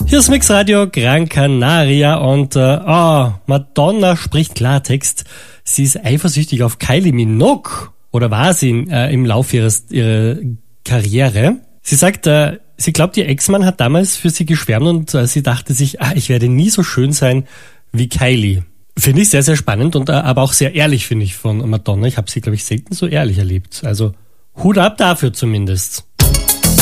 Hier ist Mix Radio Gran Canaria und Madonna spricht Klartext. Sie ist eifersüchtig auf Kylie Minogue, oder war sie im Laufe ihrer Karriere. Sie sagt, sie glaubt, ihr Ex-Mann hat damals für sie geschwärmt und sie dachte sich, ich werde nie so schön sein wie Kylie. Finde ich sehr, sehr spannend und aber auch sehr ehrlich, finde ich, von Madonna. Ich habe sie, glaube ich, selten so ehrlich erlebt. Also Hut ab dafür zumindest.